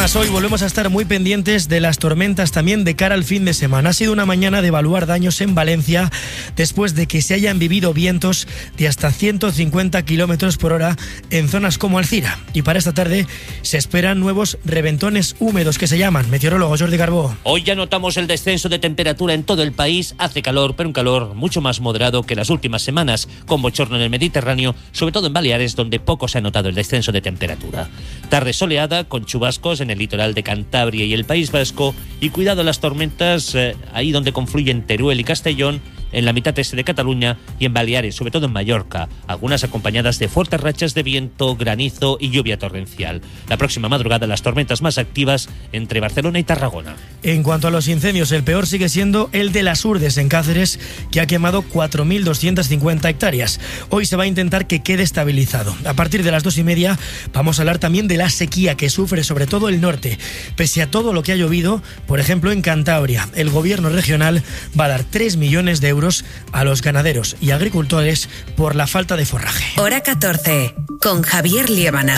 Además, hoy volvemos a estar muy pendientes de las tormentas también de cara al fin de semana. Ha sido una mañana de evaluar daños en Valencia después de que se hayan vivido vientos de hasta 150 kilómetros por hora en zonas como Alcira. Y para esta tarde se esperan nuevos reventones húmedos que se llaman. Meteorólogo Jordi Carbó. Hoy ya notamos el descenso de temperatura en todo el país. Hace calor, pero un calor mucho más moderado que las últimas semanas, con bochorno en el Mediterráneo, sobre todo en Baleares, donde poco se ha notado el descenso de temperatura. Tarde soleada, con chubascos en el litoral de Cantabria y el País Vasco, y cuidado a las tormentas ahí donde confluyen Teruel y Castellón, en la mitad este de Cataluña y en Baleares, sobre todo en Mallorca, algunas acompañadas de fuertes rachas de viento, granizo y lluvia torrencial. La próxima madrugada las tormentas más activas entre Barcelona y Tarragona. En cuanto a los incendios, el peor sigue siendo el de Las Urdes en Cáceres, que ha quemado 4.250 hectáreas. Hoy se va a intentar que quede estabilizado. A partir de las 2:30 vamos a hablar también de la sequía que sufre sobre todo el norte. Pese a todo lo que ha llovido, por ejemplo en Cantabria, el gobierno regional va a dar 3 millones de euros a los ganaderos y agricultores por la falta de forraje. Hora 14, con Javier Liébana.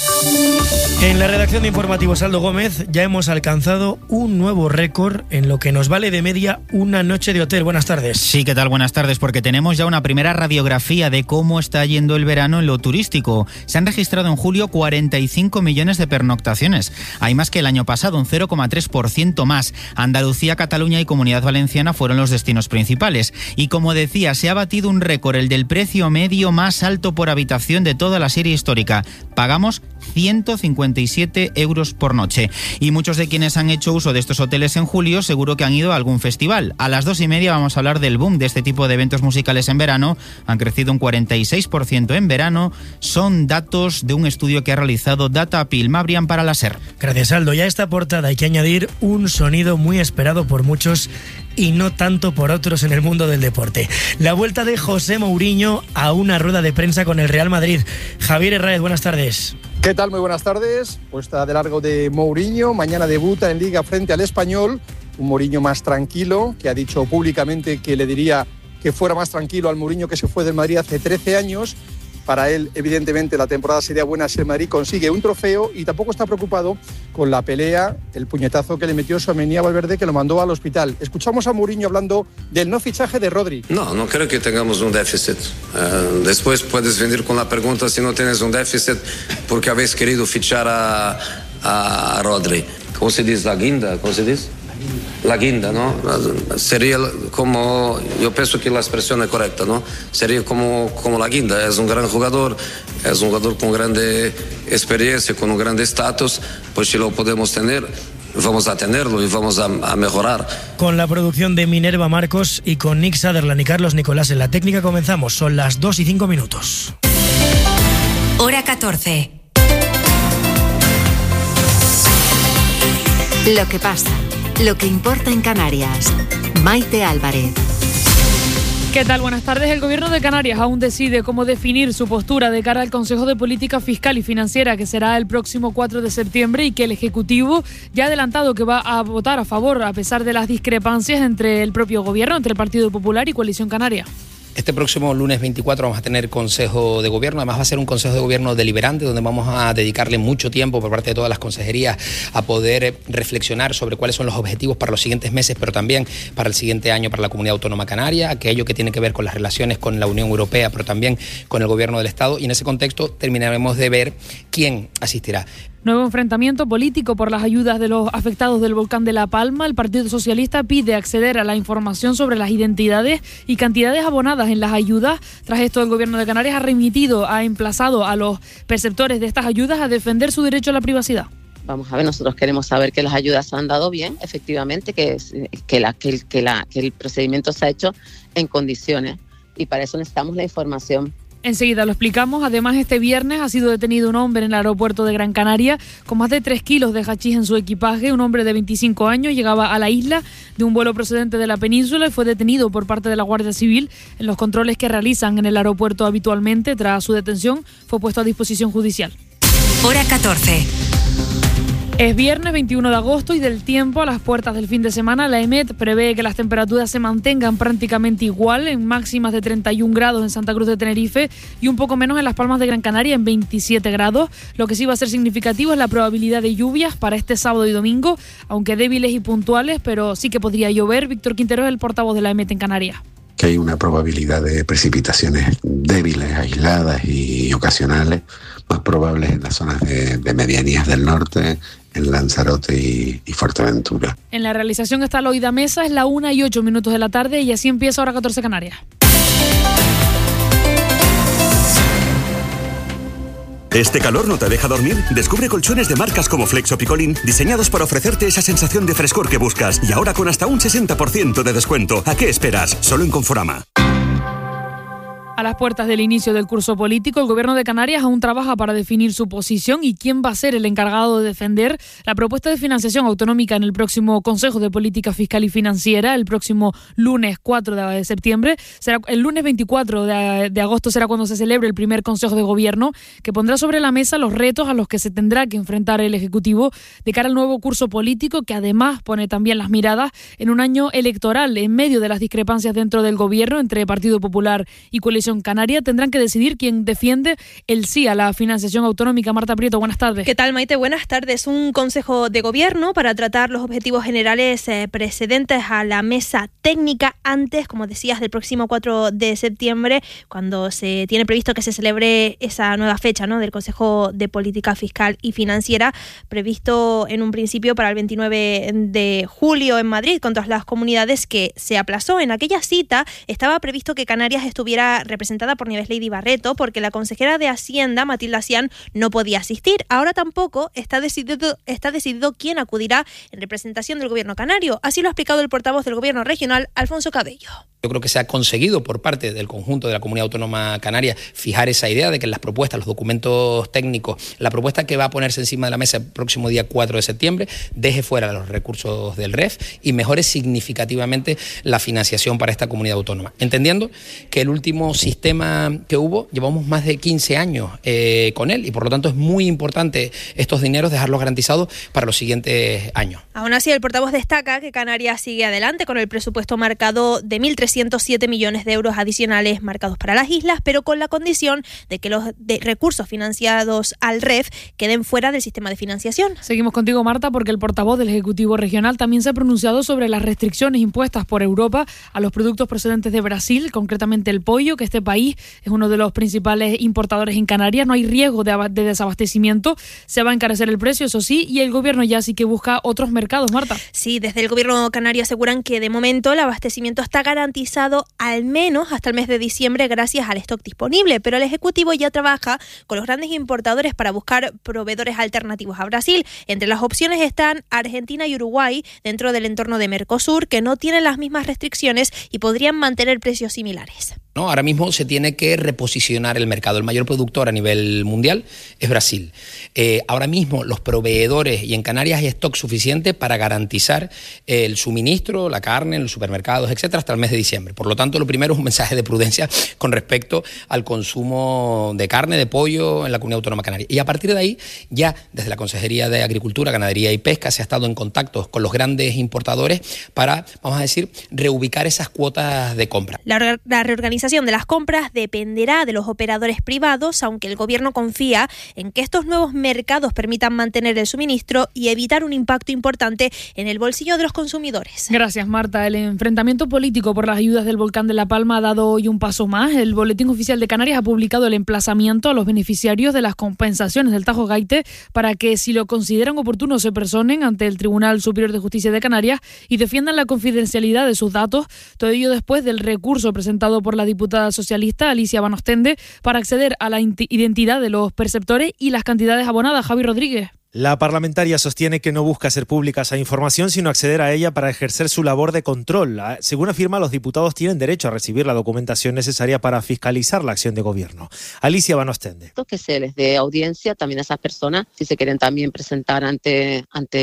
En la redacción de Informativos Aldo Gómez ya hemos alcanzado un nuevo récord en lo que nos vale de media una noche de hotel. Buenas tardes. Sí, ¿qué tal? Buenas tardes, porque tenemos ya una primera radiografía de cómo está yendo el verano en lo turístico. Se han registrado en julio 45 millones de pernoctaciones. Hay más que el año pasado, un 0,3% más. Andalucía, Cataluña y Comunidad Valenciana fueron los destinos principales. Y como decía, se ha batido un récord, el del precio medio más alto por habitación de toda la serie histórica. Pagamos 157 euros por noche. Y muchos de quienes han hecho uso de estos hoteles en julio seguro que han ido a algún festival. A las 2:30 vamos a hablar del boom de este tipo de eventos musicales en verano. Han crecido un 46% en verano. Son datos de un estudio que ha realizado Datapil. Mabrián para la SER. Gracias, Aldo. Y a esta portada hay que añadir un sonido muy esperado por muchos y no tanto por otros en el mundo del deporte. La vuelta de José Mourinho a una rueda de prensa con el Real Madrid. Javier Herráez, buenas tardes. ¿Qué tal? Muy buenas tardes. Puesta de largo de Mourinho. Mañana debuta en Liga frente al Español. Un Mourinho más tranquilo, que ha dicho públicamente que le diría que fuera más tranquilo al Mourinho que se fue del Madrid hace 13 años. Para él, evidentemente, la temporada sería buena si el Madrid consigue un trofeo, y tampoco está preocupado con la pelea, el puñetazo que le metió Tchouaméni a Valverde, que lo mandó al hospital. Escuchamos a Mourinho hablando del no fichaje de Rodri. No creo que tengamos un déficit. Después puedes venir con la pregunta si no tienes un déficit porque habéis querido fichar a Rodri. ¿Cómo se dice? ¿La guinda? ¿Cómo se dice? La guinda, ¿no? Sería como, yo pienso que la expresión es correcta, ¿no? Sería como la guinda. Es un gran jugador, es un jugador con grande experiencia, con un grande estatus. Pues si lo podemos tener, vamos a tenerlo y vamos a mejorar. Con la producción de Minerva Marcos y con Nick Sutherland y Carlos Nicolás en la técnica comenzamos. Son las 2:05. Hora 14. Lo que pasa. Lo que importa en Canarias. Maite Álvarez. ¿Qué tal? Buenas tardes. El Gobierno de Canarias aún decide cómo definir su postura de cara al Consejo de Política Fiscal y Financiera, que será el próximo 4 de septiembre, y que el Ejecutivo ya ha adelantado que va a votar a favor, a pesar de las discrepancias entre el propio Gobierno, entre el Partido Popular y Coalición Canaria. Este próximo lunes 24 vamos a tener Consejo de Gobierno. Además va a ser un Consejo de Gobierno deliberante, donde vamos a dedicarle mucho tiempo por parte de todas las consejerías a poder reflexionar sobre cuáles son los objetivos para los siguientes meses, pero también para el siguiente año para la Comunidad Autónoma Canaria, aquello que tiene que ver con las relaciones con la Unión Europea, pero también con el Gobierno del Estado. Y en ese contexto terminaremos de ver quién asistirá. Nuevo enfrentamiento político por las ayudas de los afectados del volcán de La Palma. El Partido Socialista pide acceder a la información sobre las identidades y cantidades abonadas en las ayudas. Tras esto, el Gobierno de Canarias ha emplazado a los perceptores de estas ayudas a defender su derecho a la privacidad. Vamos a ver, nosotros queremos saber que las ayudas se han dado bien, efectivamente, que el procedimiento se ha hecho en condiciones, y para eso necesitamos la información. Enseguida lo explicamos. Además, este viernes ha sido detenido un hombre en el aeropuerto de Gran Canaria con más de 3 kilos de hachís en su equipaje. Un hombre de 25 años llegaba a la isla de un vuelo procedente de la península y fue detenido por parte de la Guardia Civil en los controles que realizan en el aeropuerto habitualmente. Tras su detención, fue puesto a disposición judicial. Hora 14. Es viernes 21 de agosto y del tiempo a las puertas del fin de semana. La EMET prevé que las temperaturas se mantengan prácticamente igual, en máximas de 31 grados en Santa Cruz de Tenerife y un poco menos en Las Palmas de Gran Canaria, en 27 grados. Lo que sí va a ser significativo es la probabilidad de lluvias para este sábado y domingo, aunque débiles y puntuales, pero sí que podría llover. Víctor Quintero es el portavoz de la EMET en Canarias. Que hay una probabilidad de precipitaciones débiles, aisladas y ocasionales, más probables en las zonas de medianías del norte, en Lanzarote y Fuerteventura. En la realización está Loida Mesa, es la 1:08 de la tarde y así empieza Hora 14 Canarias. ¿Este calor no te deja dormir? Descubre colchones de marcas como Flex o Picolín, diseñados para ofrecerte esa sensación de frescor que buscas y ahora con hasta un 60% de descuento. ¿A qué esperas? Solo en Conforama. A las puertas del inicio del curso político, el Gobierno de Canarias aún trabaja para definir su posición y quién va a ser el encargado de defender la propuesta de financiación autonómica en el próximo Consejo de Política Fiscal y Financiera, el próximo lunes 4 de septiembre. Será el lunes 24 de agosto será cuando se celebre el primer Consejo de Gobierno, que pondrá sobre la mesa los retos a los que se tendrá que enfrentar el Ejecutivo de cara al nuevo curso político, que además pone también las miradas en un año electoral. En medio de las discrepancias dentro del Gobierno entre Partido Popular y Coalición Canaria, tendrán que decidir quién defiende el sí a la financiación autonómica. Marta Prieto, buenas tardes. ¿Qué tal, Maite? Buenas tardes. Un consejo de gobierno para tratar los objetivos generales precedentes a la mesa técnica antes, como decías, del próximo 4 de septiembre, cuando se tiene previsto que se celebre esa nueva fecha, ¿no?, del Consejo de Política Fiscal y Financiera, previsto en un principio para el 29 de julio en Madrid, con todas las comunidades, que se aplazó. En aquella cita estaba previsto que Canarias estuviera representada por Nieves Lady Barreto, porque la consejera de Hacienda, Matilda Sian, no podía asistir. Ahora tampoco está decidido quién acudirá en representación del gobierno canario. Así lo ha explicado el portavoz del gobierno regional, Alfonso Cabello. Yo creo que se ha conseguido por parte del conjunto de la Comunidad Autónoma Canaria fijar esa idea de que en las propuestas, los documentos técnicos, la propuesta que va a ponerse encima de la mesa el próximo día 4 de septiembre, deje fuera los recursos del REF y mejore significativamente la financiación para esta comunidad autónoma. Entendiendo que el último sistema que hubo, llevamos más de 15 años con él y por lo tanto es muy importante estos dineros dejarlos garantizados para los siguientes años. Aún así, el portavoz destaca que Canarias sigue adelante con el presupuesto marcado de 1.307 millones de euros adicionales marcados para las islas, pero con la condición de que los recursos financiados al REF queden fuera del sistema de financiación. Seguimos contigo, Marta, porque el portavoz del Ejecutivo Regional también se ha pronunciado sobre las restricciones impuestas por Europa a los productos procedentes de Brasil, concretamente el pollo, que este país es uno de los principales importadores en Canarias. No hay riesgo de desabastecimiento, se va a encarecer el precio, eso sí, y el gobierno ya sí que busca otros mercados, Marta. Sí, desde el gobierno canario aseguran que de momento el abastecimiento está garantizado al menos hasta el mes de diciembre gracias al stock disponible, pero el Ejecutivo ya trabaja con los grandes importadores para buscar proveedores alternativos a Brasil. Entre las opciones están Argentina y Uruguay, dentro del entorno de Mercosur, que no tienen las mismas restricciones y podrían mantener precios similares. ¿No? Ahora mismo se tiene que reposicionar el mercado. El mayor productor a nivel mundial es Brasil. Ahora mismo los proveedores, y en Canarias hay stock suficiente para garantizar el suministro, la carne en los supermercados, etcétera, hasta el mes de diciembre. Por lo tanto, lo primero es un mensaje de prudencia con respecto al consumo de carne, de pollo en la Comunidad Autónoma Canaria. Y a partir de ahí, ya desde la Consejería de Agricultura, Ganadería y Pesca se ha estado en contacto con los grandes importadores para, vamos a decir, reubicar esas cuotas de compra. La reorganización de las compras dependerá de los operadores privados, aunque el gobierno confía en que estos nuevos mercados permitan mantener el suministro y evitar un impacto importante en el bolsillo de los consumidores. Gracias, Marta. El enfrentamiento político por las ayudas del volcán de La Palma ha dado hoy un paso más. El Boletín Oficial de Canarias ha publicado el emplazamiento a los beneficiarios de las compensaciones del Tajo Gaite para que, si lo consideran oportuno, se personen ante el Tribunal Superior de Justicia de Canarias y defiendan la confidencialidad de sus datos. Todo ello después del recurso presentado por la diputada socialista Alicia Van Ostende para acceder a la identidad de los perceptores y las cantidades abonadas. Javi Rodríguez. La parlamentaria sostiene que no busca hacer pública esa información, sino acceder a ella para ejercer su labor de control. Según afirma, los diputados tienen derecho a recibir la documentación necesaria para fiscalizar la acción de gobierno. Alicia Van Ostende. Que se les dé audiencia también a esas personas, si se quieren también presentar ante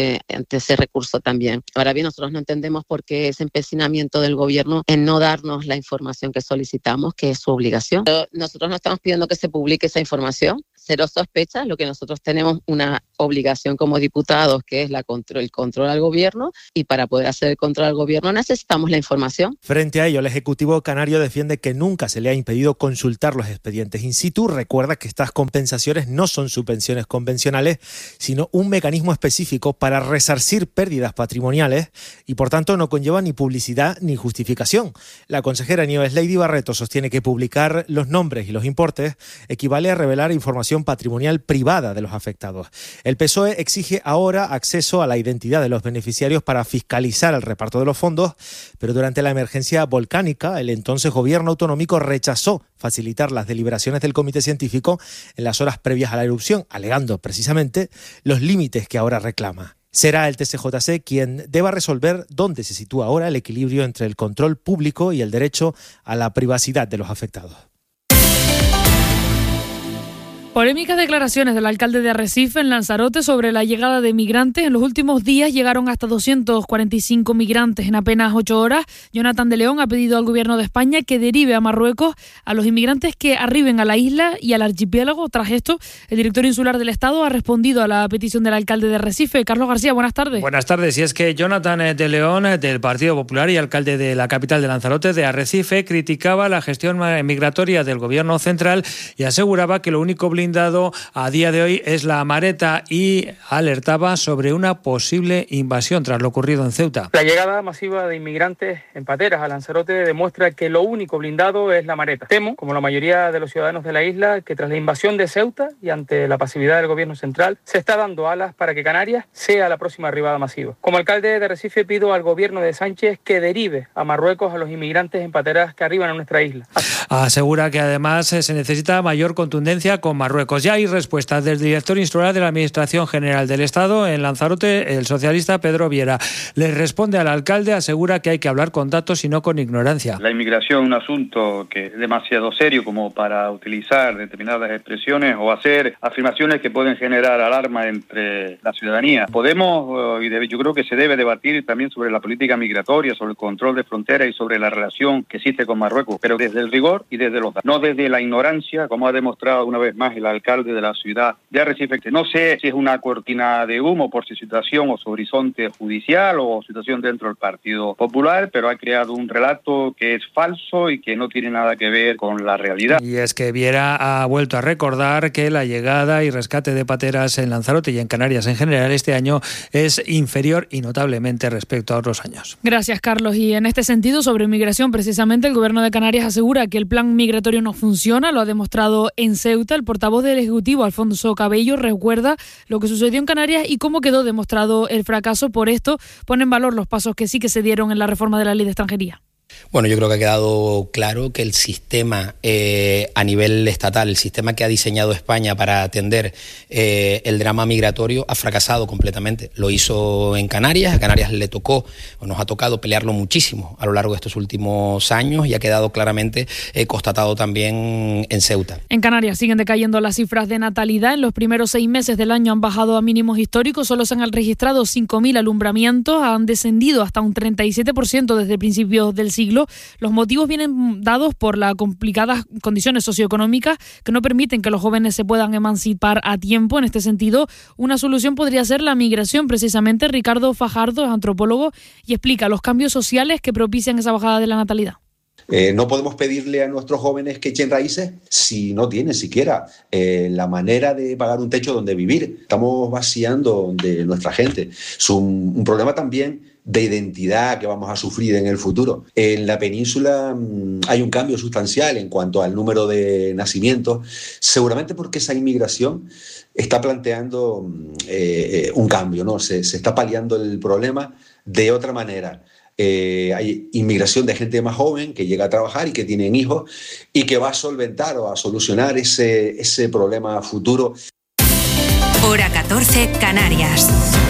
ese recurso también. Ahora bien, nosotros no entendemos por qué ese empecinamiento del gobierno en no darnos la información que solicitamos, que es su obligación. Pero nosotros no estamos pidiendo que se publique esa información. Cero sospechas, lo que nosotros tenemos una obligación como diputados, que es el control al gobierno, y para poder hacer el control al gobierno necesitamos la información. Frente a ello, el Ejecutivo canario defiende que nunca se le ha impedido consultar los expedientes in situ. Recuerda que estas compensaciones no son subvenciones convencionales, sino un mecanismo específico para resarcir pérdidas patrimoniales y, por tanto, no conlleva ni publicidad ni justificación. La consejera Nieves Lady Barreto sostiene que publicar los nombres y los importes equivale a revelar información patrimonial privada de los afectados. El PSOE exige ahora acceso a la identidad de los beneficiarios para fiscalizar el reparto de los fondos, pero durante la emergencia volcánica, el entonces gobierno autonómico rechazó facilitar las deliberaciones del comité científico en las horas previas a la erupción, alegando precisamente los límites que ahora reclama. Será el TCJC quien deba resolver dónde se sitúa ahora el equilibrio entre el control público y el derecho a la privacidad de los afectados. Polémicas declaraciones del alcalde de Arrecife en Lanzarote sobre la llegada de migrantes. En los últimos días llegaron hasta 245 migrantes en apenas 8 horas. Jonathan de León ha pedido al gobierno de España que derive a Marruecos a los inmigrantes que arriben a la isla y al archipiélago. Tras esto, el director insular del Estado ha respondido a la petición del alcalde de Arrecife. Carlos García, buenas tardes. Buenas tardes. Y es que Jonathan de León, del Partido Popular y alcalde de la capital de Lanzarote, de Arrecife, criticaba la gestión migratoria del gobierno central y aseguraba que lo único blindado a día de hoy es la Mareta y alertaba sobre una posible invasión tras lo ocurrido en Ceuta. La llegada masiva de inmigrantes en pateras a Lanzarote demuestra que lo único blindado es la Mareta. Temo, como la mayoría de los ciudadanos de la isla, que tras la invasión de Ceuta y ante la pasividad del gobierno central, se está dando alas para que Canarias sea la próxima arribada masiva. Como alcalde de Arrecife pido al gobierno de Sánchez que derive a Marruecos a los inmigrantes en pateras que arriban a nuestra isla. Asegura que además se necesita mayor contundencia con Marruecos. Ya hay respuestas del director insular de la Administración General del Estado en Lanzarote, el socialista Pedro Viera. Le responde al alcalde, asegura que hay que hablar con datos y no con ignorancia. La inmigración es un asunto que es demasiado serio como para utilizar determinadas expresiones o hacer afirmaciones que pueden generar alarma entre la ciudadanía. Podemos, yo creo que se debe debatir también sobre la política migratoria, sobre el control de fronteras y sobre la relación que existe con Marruecos, pero desde el rigor y desde los datos, no desde la ignorancia, como ha demostrado una vez más el alcalde de la ciudad de Arrecife. No sé si es una cortina de humo por su situación o su horizonte judicial o situación dentro del Partido Popular, pero ha creado un relato que es falso y que no tiene nada que ver con la realidad. Y es que Viera ha vuelto a recordar que la llegada y rescate de pateras en Lanzarote y en Canarias en general este año es inferior y notablemente respecto a otros años. Gracias, Carlos. Y en este sentido, sobre migración, precisamente el gobierno de Canarias asegura que el plan migratorio no funciona, lo ha demostrado en Ceuta. El portavoz del Ejecutivo, Alfonso Cabello, recuerda lo que sucedió en Canarias y cómo quedó demostrado el fracaso. Por esto pone en valor los pasos que sí que se dieron en la reforma de la ley de extranjería. Bueno, yo creo que ha quedado claro que el sistema a nivel estatal, el sistema que ha diseñado España para atender el drama migratorio ha fracasado completamente. Lo hizo en Canarias, a Canarias le tocó, o nos ha tocado pelearlo muchísimo a lo largo de estos últimos años y ha quedado claramente constatado también en Ceuta. En Canarias siguen decayendo las cifras de natalidad. En los primeros 6 meses del año han bajado a mínimos históricos, solo se han registrado 5.000 alumbramientos, han descendido hasta un 37% desde principios del siglo. Los motivos vienen dados por las complicadas condiciones socioeconómicas que no permiten que los jóvenes se puedan emancipar a tiempo. En este sentido, una solución podría ser la migración. Precisamente, Ricardo Fajardo es antropólogo y explica los cambios sociales que propician esa bajada de la natalidad. No podemos pedirle a nuestros jóvenes que echen raíces si no tienen siquiera la manera de pagar un techo donde vivir. Estamos vaciando de nuestra gente. Es un problema también de identidad que vamos a sufrir en el futuro. En la península hay un cambio sustancial en cuanto al número de nacimientos, seguramente porque esa inmigración está planteando un cambio, ¿no? Se está paliando el problema de otra manera. Hay inmigración de gente más joven que llega a trabajar y que tienen hijos y que va a solventar o a solucionar ese problema futuro. Hora 14, Canarias.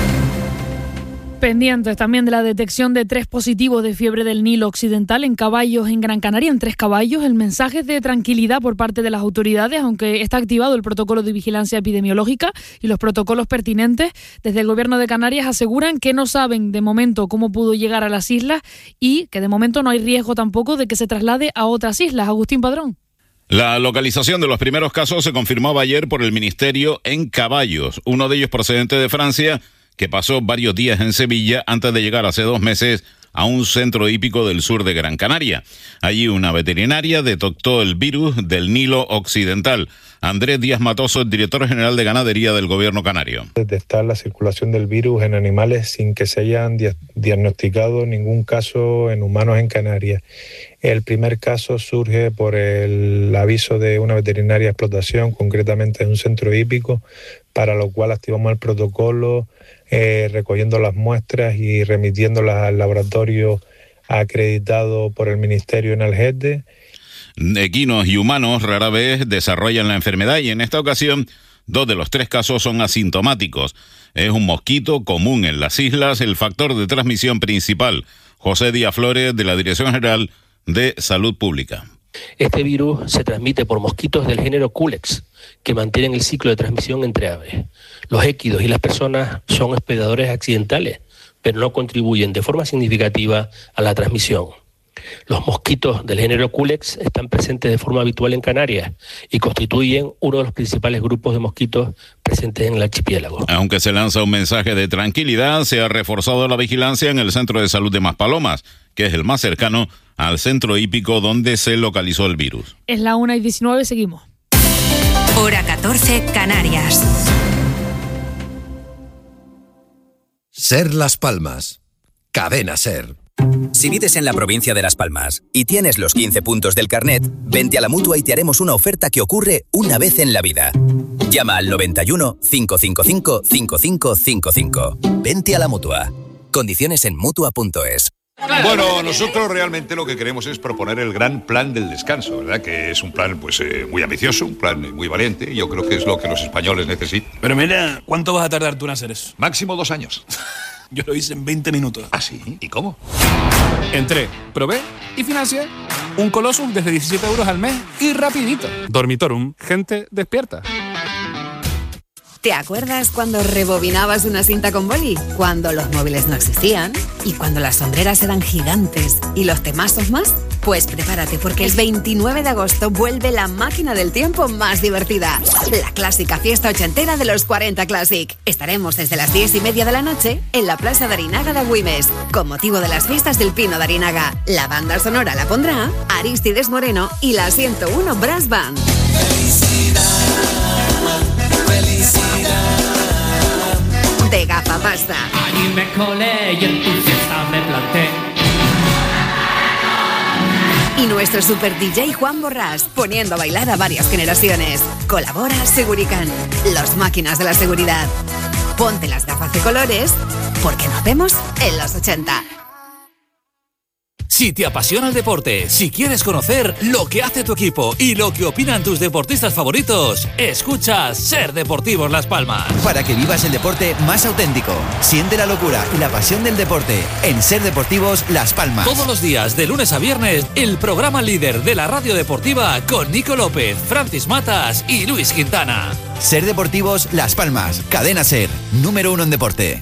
Pendientes también de la detección de 3 positivos de fiebre del Nilo Occidental en caballos en Gran Canaria, en 3 caballos. El mensaje es de tranquilidad por parte de las autoridades, aunque está activado el protocolo de vigilancia epidemiológica y los protocolos pertinentes. Desde el Gobierno de Canarias aseguran que no saben de momento cómo pudo llegar a las islas y que de momento no hay riesgo tampoco de que se traslade a otras islas. Agustín Padrón. La localización de los primeros casos se confirmaba ayer por el Ministerio en caballos, uno de ellos procedente de Francia, que pasó varios días en Sevilla antes de llegar hace 2 meses a un centro hípico del sur de Gran Canaria. Allí una veterinaria detectó el virus del Nilo Occidental. Andrés Díaz Matoso, director general de Ganadería del Gobierno canario. Detectar la circulación del virus en animales sin que se hayan diagnosticado ningún caso en humanos en Canarias. El primer caso surge por el aviso de una veterinaria de explotación, concretamente de un centro hípico, para lo cual activamos el protocolo, recogiendo las muestras y remitiéndolas al laboratorio acreditado por el Ministerio en Algete. Equinos y humanos rara vez desarrollan la enfermedad y en esta ocasión 2 de los 3 casos son asintomáticos. Es un mosquito común en las islas, el factor de transmisión principal. José Díaz Flores, de la Dirección General de Salud Pública. Este virus se transmite por mosquitos del género Culex, que mantienen el ciclo de transmisión entre aves. Los équidos y las personas son hospedadores accidentales, pero no contribuyen de forma significativa a la transmisión. Los mosquitos del género Culex están presentes de forma habitual en Canarias y constituyen uno de los principales grupos de mosquitos presentes en el archipiélago. Aunque se lanza un mensaje de tranquilidad, se ha reforzado la vigilancia en el Centro de Salud de Maspalomas, que es el más cercano al centro hípico donde se localizó el virus. Es la 1:19, seguimos. Hora 14, Canarias. Ser Las Palmas. Cadena Ser. Si vives en la provincia de Las Palmas y tienes los 15 puntos del carnet, vente a la Mutua y te haremos una oferta que ocurre una vez en la vida. Llama al 91 555 5555. Vente a la Mutua. Condiciones en Mutua.es. Bueno, nosotros realmente lo que queremos es proponer el gran plan del descanso, ¿verdad? Que es un plan muy ambicioso, un plan muy valiente. Yo creo que es lo que los españoles necesitan. Pero mira, ¿cuánto vas a tardar tú en hacer eso? Máximo 2 años. Yo lo hice en 20 minutos. ¿Ah, sí? ¿Y cómo? Entré, probé y financié un Colossus desde 17 euros al mes y rapidito. Dormitorum, gente despierta. ¿Te acuerdas cuando rebobinabas una cinta con boli? Cuando los móviles no existían y cuando las sombreras eran gigantes y los temazos más. Pues prepárate porque el 29 de agosto vuelve la máquina del tiempo más divertida. La clásica fiesta ochentera de los 40 Classic. Estaremos desde las 10:30 de la noche en la Plaza de Arinaga de Güimes, con motivo de las fiestas del Pino de Arinaga. La banda sonora la pondrá Aristides Moreno y la 101 Brass Band. De Gafapasta. Allí me colé y en tu fiesta me planté. Y nuestro super DJ Juan Borrás, poniendo a bailar a varias generaciones. Colabora Segurican, los máquinas de la seguridad. Ponte las gafas de colores, porque nos vemos en los 80. Si te apasiona el deporte, si quieres conocer lo que hace tu equipo y lo que opinan tus deportistas favoritos, escucha Ser Deportivos Las Palmas. Para que vivas el deporte más auténtico. Siente la locura y la pasión del deporte en Ser Deportivos Las Palmas. Todos los días, de lunes a viernes, el programa líder de la radio deportiva con Nico López, Francis Matas y Luis Quintana. Ser Deportivos Las Palmas. Cadena Ser, número 1 en deporte.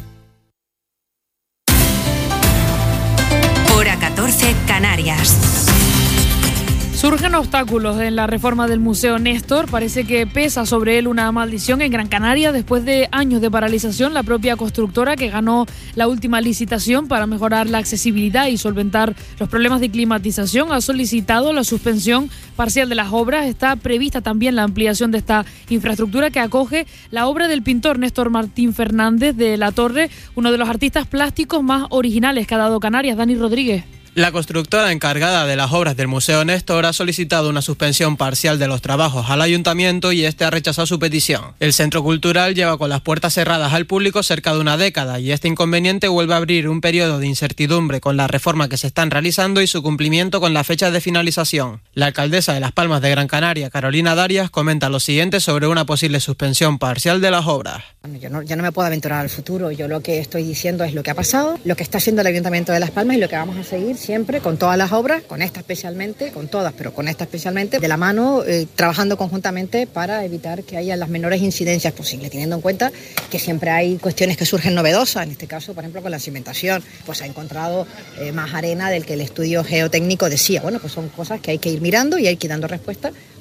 Hora 14, Canarias. Surgen obstáculos en la reforma del Museo Néstor. Parece que pesa sobre él una maldición en Gran Canaria. Después de años de paralización, la propia constructora que ganó la última licitación para mejorar la accesibilidad y solventar los problemas de climatización ha solicitado la suspensión parcial de las obras. Está prevista también la ampliación de esta infraestructura que acoge la obra del pintor Néstor Martín Fernández de la Torre, uno de los artistas plásticos más originales que ha dado Canarias. Dani Rodríguez. La constructora encargada de las obras del Museo Néstor ha solicitado una suspensión parcial de los trabajos al ayuntamiento y este ha rechazado su petición. El centro cultural lleva con las puertas cerradas al público cerca de una década y este inconveniente vuelve a abrir un periodo de incertidumbre con la reforma que se están realizando y su cumplimiento con la fecha de finalización. La alcaldesa de Las Palmas de Gran Canaria, Carolina Darias, comenta lo siguiente sobre una posible suspensión parcial de las obras. Yo no me puedo aventurar al futuro. Yo lo que estoy diciendo es lo que ha pasado, lo que está haciendo el Ayuntamiento de Las Palmas y lo que vamos a seguir siempre con todas las obras, con esta especialmente, con todas, pero con esta especialmente, de la mano, trabajando conjuntamente para evitar que haya las menores incidencias posibles, teniendo en cuenta que siempre hay cuestiones que surgen novedosas. En este caso, por ejemplo, con la cimentación, pues ha encontrado más arena del que el estudio geotécnico decía. Bueno, pues son cosas que hay que ir mirando y hay que ir dando respuesta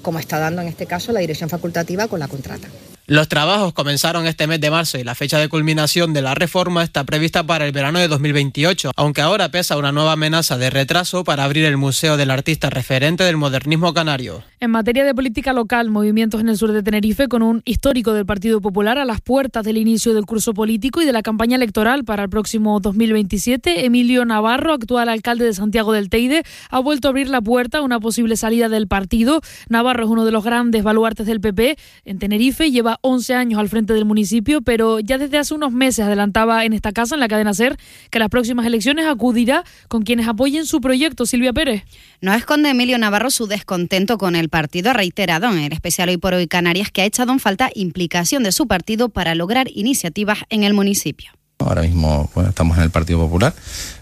como está dando en este caso la dirección facultativa con la contrata. Los trabajos comenzaron este mes de marzo y la fecha de culminación de la reforma está prevista para el verano de 2028, aunque ahora pesa una nueva amenaza de retraso para abrir el Museo del Artista referente del modernismo canario. En materia de política local, movimientos en el sur de Tenerife con un histórico del Partido Popular a las puertas del inicio del curso político y de la campaña electoral para el próximo 2027. Emilio Navarro, actual alcalde de Santiago del Teide, ha vuelto a abrir la puerta a una posible salida del partido. Navarro es uno de los grandes baluartes del PP en Tenerife, lleva 11 años al frente del municipio, pero ya desde hace unos meses adelantaba en esta casa, en la cadena SER, que las próximas elecciones acudirá con quienes apoyen su proyecto. Silvia Pérez. No esconde Emilio Navarro su descontento con el partido. Ha reiterado en el especial Hoy por Hoy Canarias que ha echado en falta implicación de su partido para lograr iniciativas en el municipio. Ahora mismo estamos en el Partido Popular,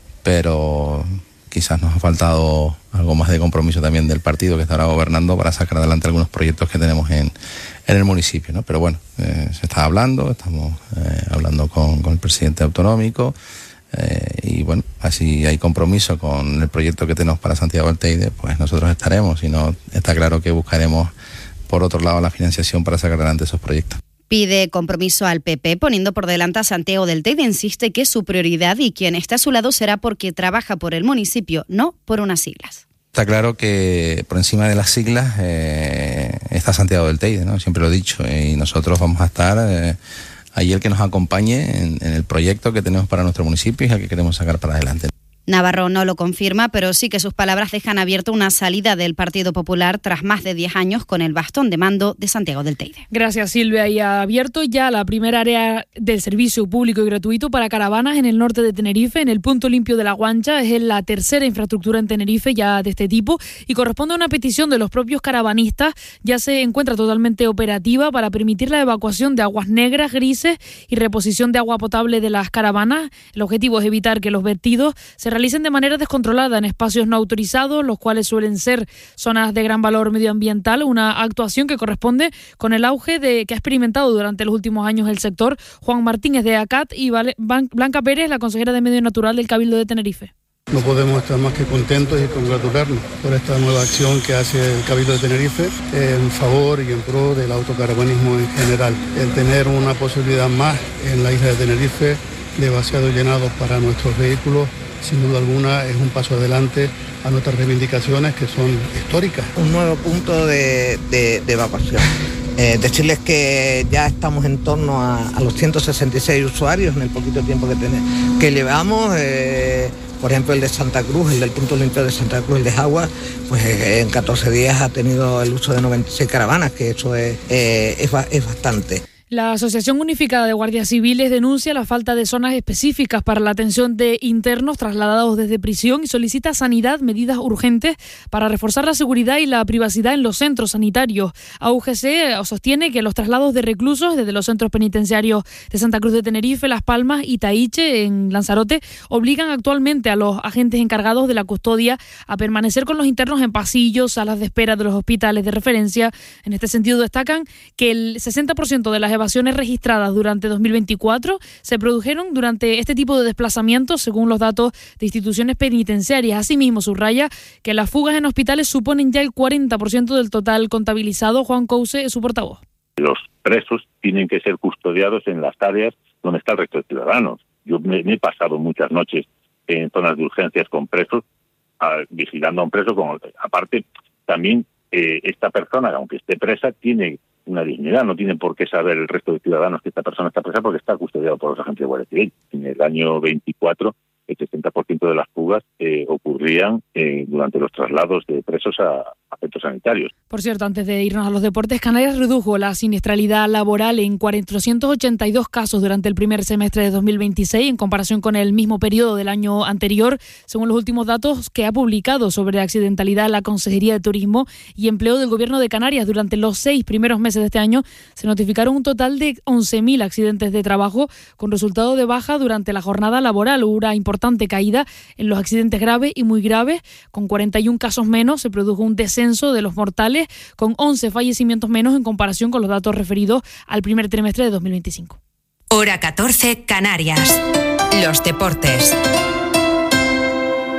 pero quizás nos ha faltado algo más de compromiso también del partido que está ahora gobernando para sacar adelante algunos proyectos que tenemos en el municipio, ¿no? Pero bueno, se está hablando, estamos hablando con el presidente autonómico y bueno, así hay compromiso con el proyecto que tenemos para Santiago del Teide, pues nosotros estaremos, y no está claro que buscaremos por otro lado la financiación para sacar adelante esos proyectos. Pide compromiso al PP, poniendo por delante a Santiago del Teide. Insiste que es su prioridad y quien está a su lado será porque trabaja por el municipio, no por unas siglas. Está claro que por encima de las siglas está Santiago del Teide, ¿no? Siempre lo he dicho, y nosotros vamos a estar ahí el que nos acompañe en el proyecto que tenemos para nuestro municipio y el que queremos sacar para adelante. Navarro no lo confirma, pero sí que sus palabras dejan abierto una salida del Partido Popular tras más de 10 años con el bastón de mando de Santiago del Teide. Gracias, Silvia. Y ha abierto ya la primera área del servicio público y gratuito para caravanas en el norte de Tenerife, en el punto limpio de La Guancha. Es la tercera infraestructura en Tenerife ya de este tipo y corresponde a una petición de los propios caravanistas. Ya se encuentra totalmente operativa para permitir la evacuación de aguas negras, grises y reposición de agua potable de las caravanas. El objetivo es evitar que los vertidos se realicen de manera descontrolada en espacios no autorizados, los cuales suelen ser zonas de gran valor medioambiental, una actuación que corresponde con el auge que ha experimentado durante los últimos años el sector. Juan Martínez de ACAT y Blanca Pérez, la consejera de Medio Natural del Cabildo de Tenerife. No podemos estar más que contentos y congratularnos por esta nueva acción que hace el Cabildo de Tenerife en favor y en pro del autocaravanismo en general. El tener una posibilidad más en la isla de Tenerife de vaciados llenados para nuestros vehículos, sin duda alguna es un paso adelante a nuestras reivindicaciones que son históricas. Un nuevo punto de evacuación. Decirles que ya estamos en torno a los 166 usuarios en el poquito tiempo que llevamos. Por ejemplo, el de Santa Cruz, el del punto limpio de Santa Cruz, el de Jagua, pues en 14 días ha tenido el uso de 96 caravanas, que eso es bastante. La Asociación Unificada de Guardias Civiles denuncia la falta de zonas específicas para la atención de internos trasladados desde prisión y solicita Sanidad medidas urgentes para reforzar la seguridad y la privacidad en los centros sanitarios. AUGC sostiene que los traslados de reclusos desde los centros penitenciarios de Santa Cruz de Tenerife, Las Palmas y Taíche, en Lanzarote, obligan actualmente a los agentes encargados de la custodia a permanecer con los internos en pasillos, salas de espera de los hospitales de referencia. En este sentido, destacan que el 60% de las evasiones registradas durante 2024 se produjeron durante este tipo de desplazamientos, según los datos de instituciones penitenciarias. Asimismo, subraya que las fugas en hospitales suponen ya el 40% del total contabilizado. Juan Couce es su portavoz. Los presos tienen que ser custodiados en las áreas donde está el resto de ciudadanos. Yo me he pasado muchas noches en zonas de urgencias con presos, vigilando a un preso. Aparte, también esta persona, aunque esté presa, tiene una dignidad, no tienen por qué saber el resto de ciudadanos que esta persona está presa porque está custodiado por los agentes de Guardia Civil. En el año 24, el 60% de las fugas ocurrían durante los traslados de presos a centros sanitarios. Por cierto, antes de irnos a los deportes, Canarias redujo la siniestralidad laboral en 482 casos durante el primer semestre de 2026 en comparación con el mismo periodo del año anterior, según los últimos datos que ha publicado sobre accidentalidad la Consejería de Turismo y Empleo del Gobierno de Canarias. Durante los 6 primeros meses de este año se notificaron un total de 11.000 accidentes de trabajo con resultado de baja durante la jornada laboral. Hubo una importante caída en los accidentes graves y muy graves, con 41 casos menos. Se produjo un descenso de los mortales, con 11 fallecimientos menos en comparación con los datos referidos al primer trimestre de 2025. Hora 14, Canarias. Los deportes.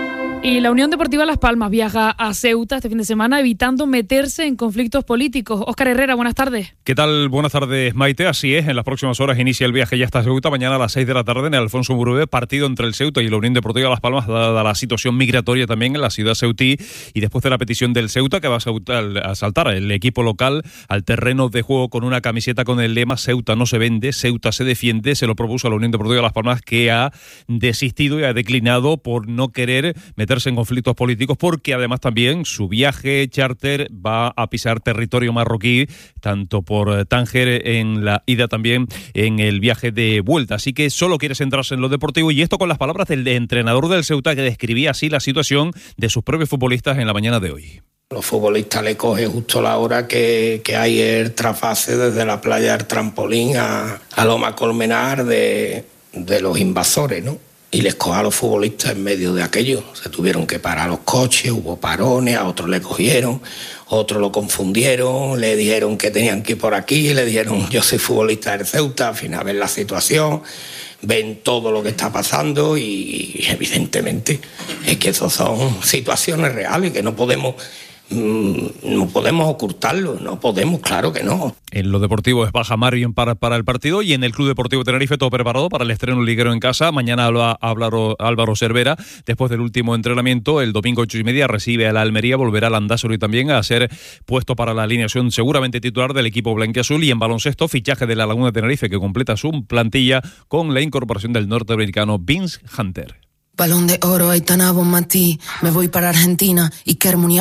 Y la Unión Deportiva Las Palmas viaja a Ceuta este fin de semana evitando meterse en conflictos políticos. Óscar Herrera, buenas tardes. ¿Qué tal? Buenas tardes, Maite. Así es, en las próximas horas inicia el viaje ya hasta Ceuta. Mañana a las 6 de la tarde en el Alfonso Murube, partido entre el Ceuta y la Unión Deportiva Las Palmas, dada la situación migratoria también en la ciudad ceutí y después de la petición del Ceuta, que va a saltar el equipo local al terreno de juego con una camiseta con el lema Ceuta no se vende, Ceuta se defiende. Se lo propuso a la Unión Deportiva Las Palmas, que ha desistido y ha declinado por no querer meterse en conflictos políticos, porque además también su viaje charter va a pisar territorio marroquí, tanto por Tánger en la ida, también en el viaje de vuelta. Así que solo quiere centrarse en lo deportivo, y esto con las palabras del entrenador del Ceuta, que describía así la situación de sus propios futbolistas en la mañana de hoy. Los futbolistas le coge justo la hora que hay el trasvase desde la playa del Trampolín a Loma Colmenar de los invasores, ¿no? Y les coge a los futbolistas en medio de aquello. Se tuvieron que parar los coches, hubo parones, a otros le cogieron, otros lo confundieron, le dijeron que tenían que ir por aquí, le dijeron yo soy futbolista del Ceuta. Al final ven la situación, ven todo lo que está pasando y evidentemente es que esas son situaciones reales que no podemos ocultarlo, no podemos, claro que no. En lo deportivo es baja Marion para el partido, y en el Club Deportivo Tenerife todo preparado para el estreno liguero en casa. Mañana Álvaro Cervera, después del último entrenamiento, el domingo 8:30 recibe a la Almería, volverá al Landázuri también a ser puesto para la alineación seguramente titular del equipo blanquiazul. Y en baloncesto, fichaje de la Laguna de Tenerife, que completa su plantilla con la incorporación del norteamericano Vince Hunter. Balón de oro, Aitana Bonmatí, me voy para Argentina y qué armonía.